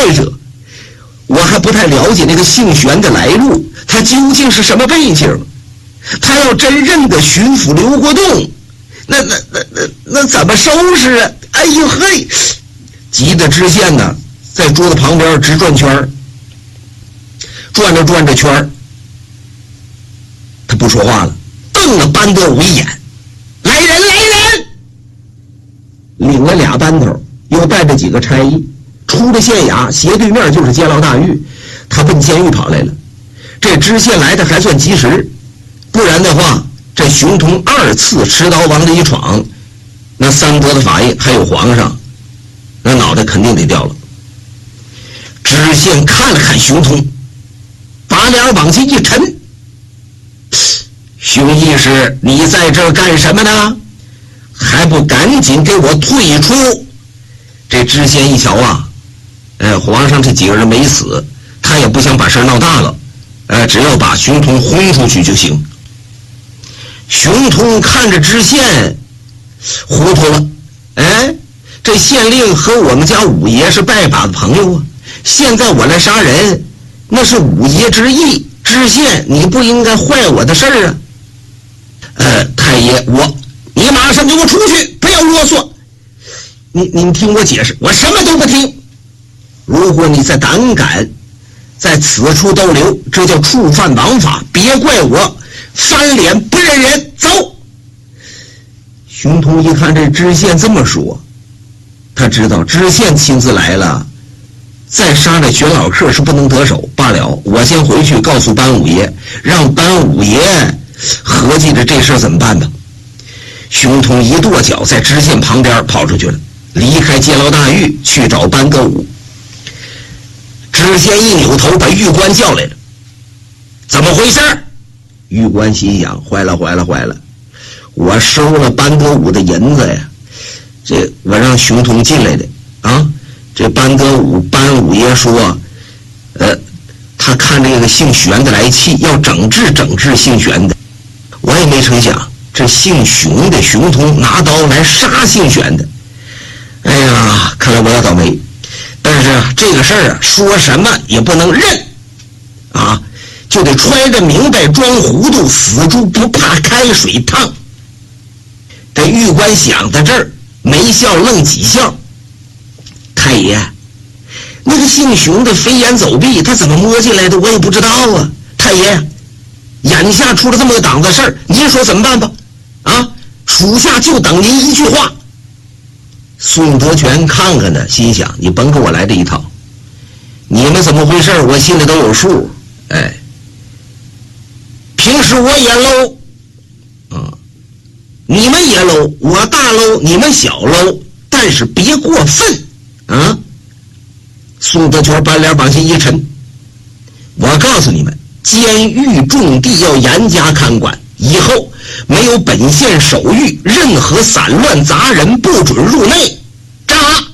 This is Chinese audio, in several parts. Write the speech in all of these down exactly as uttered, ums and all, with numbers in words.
再者，我还不太了解那个姓玄的来路，他究竟是什么背景？他要真认得巡抚刘国栋，那那那那那怎么收拾啊？哎呦嘿！急得知县呢，在桌子旁边直转圈，转着转着圈，他不说话了，瞪了班德武一眼：“来人，来人！”领了俩班头，又带着几个差役，出了县衙，斜对面就是监牢大狱。他奔监狱跑来了。这知县来的还算及时，不然的话，这熊通二次持刀往里一闯，那三德的法印还有皇上，那脑袋肯定得掉了。知县看了看熊通，把脸往前一沉：“熊义士，你在这儿干什么呢？还不赶紧给我退出！”这知县一瞧啊，呃，皇上这几个人没死，他也不想把事闹大了，呃，只要把熊通轰出去就行。熊通看着知县，糊涂了。哎，这县令和我们家五爷是拜把子朋友啊，现在我来杀人，那是五爷之意。知县，你不应该坏我的事儿啊。呃，太爷，我，你马上给我出去，不要啰嗦。你您听我解释，我什么都不听。如果你再胆敢在此处逗留，这叫触犯王法，别怪我翻脸不认人。走！熊通一看这知县这么说，他知道知县亲自来了，再杀这玄老客是不能得手。罢了，我先回去告诉班五爷，让班五爷合计着这事怎么办吧。熊通一跺脚，在知县旁边跑出去了，离开监牢大狱去找班德武。知县一扭头把狱官叫来了：“怎么回事？”狱官心想：坏了坏了坏了，我收了班德武的银子呀，这我让熊通进来的啊。这班德武班五爷说，呃，他看这个姓玄的来气，要整治整治姓玄的。我也没成想，这姓熊的熊通拿刀来杀姓玄的。哎呀，看来我要倒霉。但是这个事儿啊，说什么也不能认啊，就得揣着明白装糊涂，死猪不怕开水烫。这狱官想到这儿，没笑愣几笑。太爷，那个姓熊的飞檐走壁，他怎么摸进来的我也不知道啊。太爷，眼下出了这么个档子事儿，您说怎么办吧？啊，属下就等您一句话。宋德全看看他，心想：你甭跟我来这一套，你们怎么回事我心里都有数。哎，平时我也 low 啊，你们也 low， 我大 low， 你们小 low， 但是别过分啊。宋德全把脸往下一沉：我告诉你们，监狱重地要严加看管，以后没有本县守狱，任何散乱杂人不准入内。扎！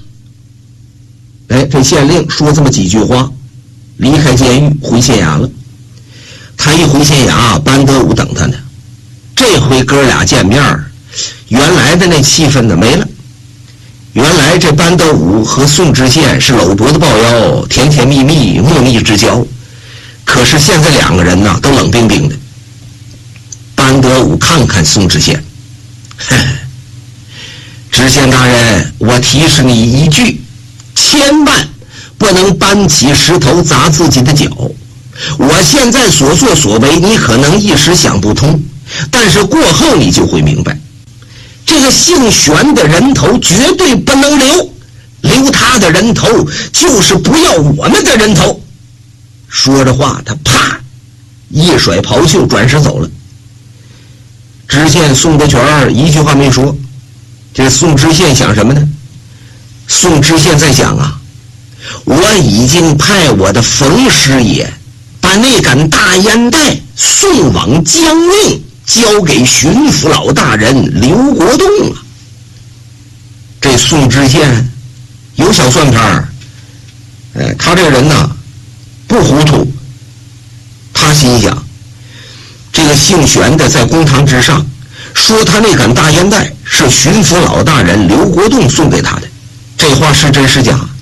哎，这县令说这么几句话，离开监狱回县衙了。他一回县衙，班德武等他呢。这回哥俩见面，原来的那气氛呢没了。原来这班德武和宋知县是搂脖子抱腰，甜甜蜜蜜，莫逆之交。可是现在两个人呢都冷冰冰的。班德武看看宋知县，嘿，知县大人，我提示你一句，千万不能搬起石头砸自己的脚。我现在所作所为，你可能一时想不通，但是过后你就会明白。这个姓玄的人头绝对不能留，留他的人头就是不要我们的人头。说着话，他啪一甩袍袖，转身走了。知县宋德全一句话没说。这宋知县想什么呢？宋知县在想啊，我已经派我的冯师爷把那杆大烟袋送往江宁，交给巡抚老大人刘国栋了。这宋知县有小算盘，哎，他这个人呢不糊涂。他心想，这个姓玄的在公堂之上说他那杆大烟袋是巡抚老大人刘国栋送给他的，这话是真是假？